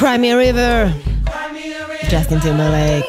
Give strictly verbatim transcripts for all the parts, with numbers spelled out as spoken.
Cry me a river, ג'סטין טימברלייק.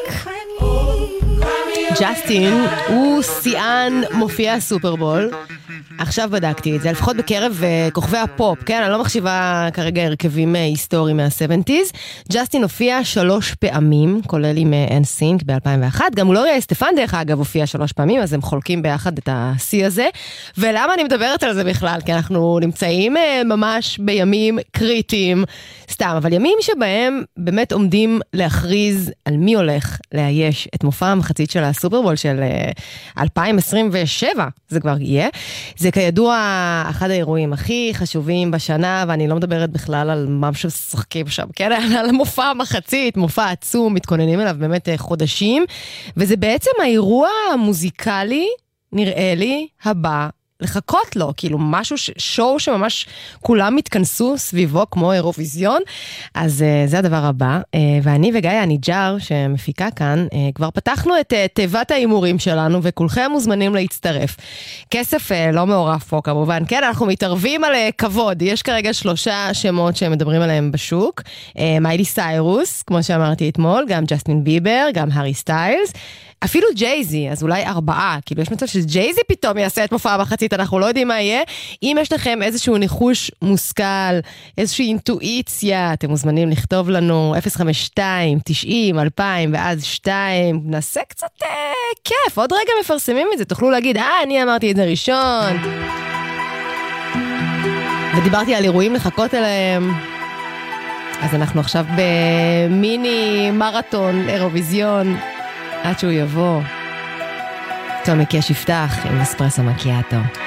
ג'סטין הוא שיאן מופיע סופרבול. עכשיו בדקתי את זה, לפחות בקרב כוכבי הפופ, כן? אני לא מחשיבה כרגע הרכבים היסטוריים מה-שבעים. ג'סטין הופיע שלוש פעמים, כולל עם אנסינק ב-אלפיים ואחת. גם גלוריה אסטפן דרך אגב הופיע שלוש פעמים, אז הם חולקים ביחד את השיא הזה. ולמה אני מדברת על זה בכלל? כי אנחנו נמצאים ממש בימים קריטיים, סתם, אבל ימים שבהם באמת עומדים להכריז על מי הולך לאייש את מופע המחצית של הסופרבול של אלפיים עשרים ושבע, זה כבר יהיה. זה כידוע אחד האירועים הכי חשובים בשנה, ואני לא מדברת בכלל על מה ששחקים שם, כן? על המופע המחצית, מופע עצום, מתכוננים אליו באמת חודשים, וזה בעצם האירוע המוזיקלי, נראה לי, הבא, לחכות לו, כאילו משהו, שואו שממש כולם מתכנסו סביבו כמו אירוויזיון, אז uh, זה הדבר הבא, uh, ואני וגיא הניג'ר שמפיקה כאן, uh, כבר פתחנו את uh, תיבת האימורים שלנו, וכולכם מוזמנים להצטרף. כסף uh, לא מעורף פה כמובן, כן, אנחנו מתערבים על uh, כבוד, יש כרגע שלושה שמות שמדברים עליהם בשוק, uh, מיילי סיירוס, כמו שאמרתי אתמול, גם ג'סטין ביבר, גם הארי סטיילס, אפילו ג'ייזי, אז אולי ארבעה, כאילו יש מצב שג'ייזי פתאום יעשה את מופע המחצית, אנחנו לא יודעים מה יהיה. אם יש לכם איזשהו ניחוש מושכל, איזושהי אינטואיציה, אתם מוזמנים לכתוב לנו אפס חמש שתיים תשעים אלפיים ואז שתיים, נעשה קצת אה, כיף, עוד רגע מפרסמים את זה, תוכלו להגיד, אה, אני אמרתי את זה ראשון. ודיברתי על אירועים לחכות אליהם. אז אנחנו עכשיו במיני מרתון אירוויזיון, עד שהוא יבוא. תומי קש יפתח עם אספרסו מקיאטו.